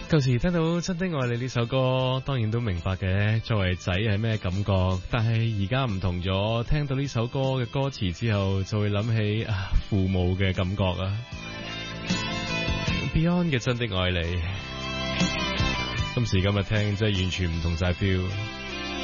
舊時聽到《真的愛你》呢首歌，當然都明白嘅，作為仔係咩感覺。但係而家唔同咗，聽到呢首歌嘅歌詞之後，就會諗起父母嘅感覺啊。Beyond 嘅《真的愛你》，今時今日聽真係完全唔同晒 feel。